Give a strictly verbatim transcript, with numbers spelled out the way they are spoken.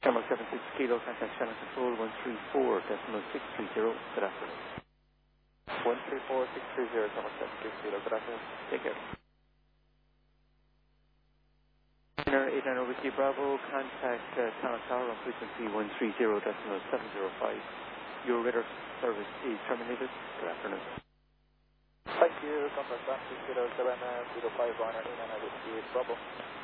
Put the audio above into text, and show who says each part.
Speaker 1: Channel seven six Kilo, contact channel control one three four decimal six three zero. Good afternoon.
Speaker 2: one three four six three zero, Channel seven six Kilo. Good afternoon.
Speaker 1: Take care. eight nine over Whiskey Bravo, contact uh, Channel Tower on frequency one three zero decimal seven zero five. Your radar service is terminated. Good afternoon.
Speaker 2: Thank you. Contact one three zero seven zero five one eight nine over Whiskey Bravo.